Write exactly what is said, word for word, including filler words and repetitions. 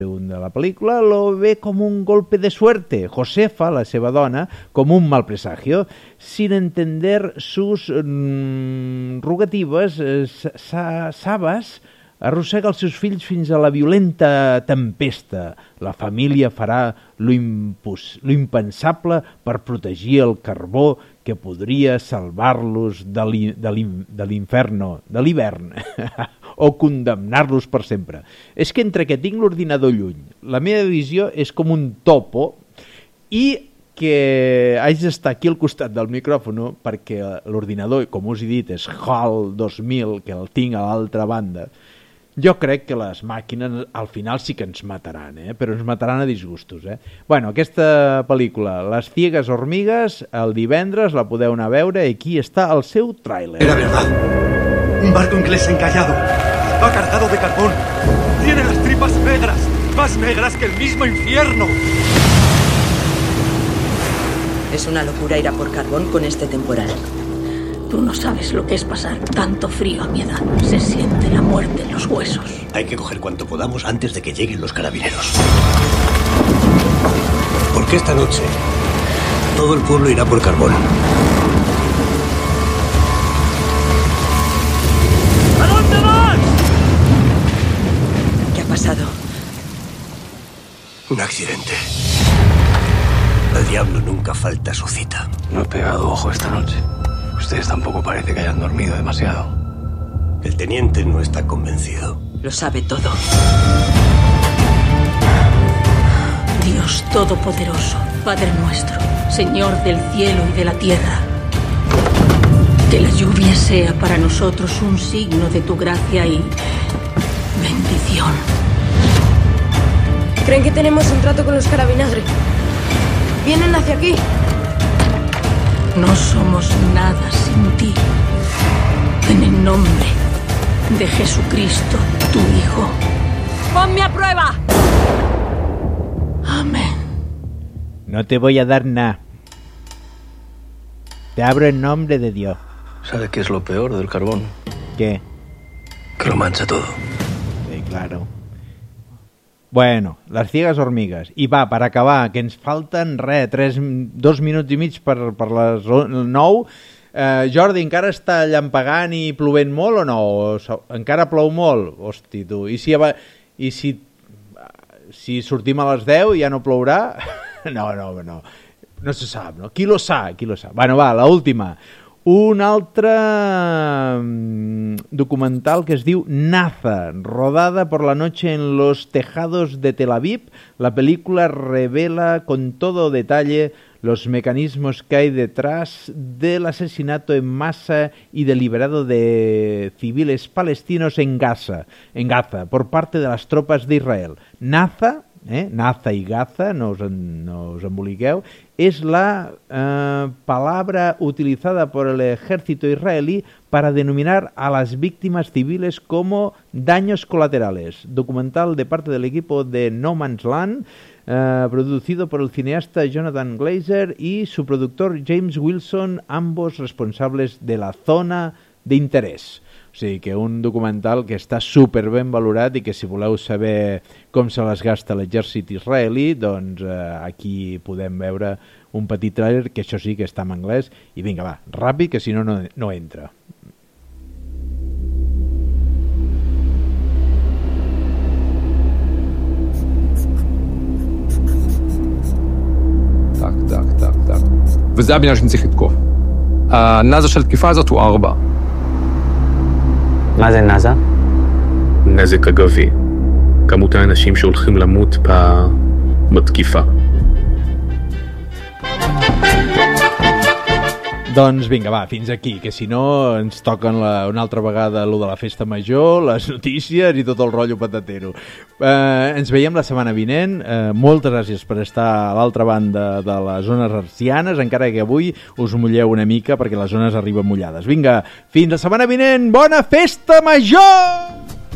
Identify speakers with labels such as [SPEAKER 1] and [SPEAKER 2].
[SPEAKER 1] de la pel·lícula lo ve com un golpe de suerte. Josefa, la seva dona, com un mal presagio. Sin entender sus mm, rogativas, eh, Sabas arrossega els seus fills fins a la violenta tempesta. La família farà lo, impos, lo impensable per protegir el carbó que podria salvar-los de l'inferno, de l'hivern, o condemnar-los per sempre. És que entre que tinc l'ordinador lluny, la meva visió és com un topo i que haig d'estar aquí al costat del micròfon perquè l'ordinador, com us he dit, és HAL dos mil, que el tinc a l'altra banda. Jo crec que les màquines al final sí que ens mataran, eh? Però ens mataran a disgustos. Eh? Bueno, aquesta pel·lícula, Les ciegas hormigas, el divendres la podeu anar a veure i aquí està el seu tràiler.
[SPEAKER 2] Era verdad. Un barco inglés encallado. Va cargado de carbón. Tiene las tripas negras. Más negras que el mismo infierno.
[SPEAKER 3] Es una locura ir a por carbón con este temporal.
[SPEAKER 4] Tú no sabes lo que es pasar tanto frío a mi edad. Se siente la muerte en los huesos.
[SPEAKER 5] Hay que coger cuanto podamos antes de que lleguen los carabineros. Porque esta noche todo el pueblo irá por carbón.
[SPEAKER 2] ¿A dónde vas?
[SPEAKER 3] ¿Qué ha pasado?
[SPEAKER 5] Un accidente. El diablo nunca falta a su cita.
[SPEAKER 6] No he pegado ojo esta noche. Ustedes tampoco parece que hayan dormido demasiado.
[SPEAKER 5] El teniente no está convencido.
[SPEAKER 3] Lo sabe todo.
[SPEAKER 4] Dios Todopoderoso, Padre nuestro, Señor del cielo y de la tierra, que la lluvia sea para nosotros un signo de tu gracia y bendición.
[SPEAKER 7] ¿Creen que tenemos un trato con los carabinagres? ¿Vienen hacia aquí?
[SPEAKER 4] No somos nada sin ti. En el nombre de Jesucristo, tu Hijo.
[SPEAKER 7] ¡Ponme a prueba!
[SPEAKER 4] Amén.
[SPEAKER 1] No te voy a dar nada. Te abro en nombre de Dios.
[SPEAKER 6] ¿Sabe qué es lo peor del carbón?
[SPEAKER 1] ¿Qué?
[SPEAKER 6] Que lo mancha todo.
[SPEAKER 1] Sí, claro. Bueno, Les ciegas hormigas. I va, per acabar, que ens falten res, tres, dos minuts i mig per, per les nou. Eh, Jordi, encara està llampegant i plovent molt o no? O, encara plou molt? Hosti, tu. I si, i si, si sortim a les deu ja no plourà? No, no, no. No se sap, no? Qui lo sap? Qui lo sap? Bueno, va, la última. Un altre documental que es diu Naza, rodada por la noche en los tejados de Tel Aviv. La película revela con todo detalle los mecanismos que hay detrás del asesinato en masa y deliberado de civiles palestinos en Gaza, en Gaza por parte de las tropas de Israel. Naza, eh, Naza y Gaza, no os, en, no os emboliqueu, es la eh, palabra utilizada por el ejército israelí para denominar a las víctimas civiles como daños colaterales. Documental de parte del equipo de No Man's Land, eh, producido por el cineasta Jonathan Glazer y su productor James Wilson, ambos responsables de La Zona de Interés. O sigui que un documental que està super ben valorat i que si voleu saber com se les gasta l'exèrcit israelí, doncs eh, aquí podem veure un petit trailer, que això sí que està en anglès, i vinga, va, ràpid, que si no, no, no entra.
[SPEAKER 8] טק, טק, טק, טק. וזה הבניין שאני צריך לתקוף. הנאזה של התקיפה הזאת הוא ארבע.
[SPEAKER 9] מה זה נאזה?
[SPEAKER 10] נזק אגבי. כמות האנשים שהולכים למות בתקיפה.
[SPEAKER 1] Doncs vinga, va, fins aquí, que si no ens toquen la, una altra vegada lo de la festa major, les notícies i tot el rotllo patatero. Eh, ens veiem la setmana vinent. Eh, moltes gràcies per estar a l'altra banda de les zones arcianes, encara que avui us mulleu una mica perquè les zones arriben mullades. Vinga, fins la setmana vinent! Bona festa major!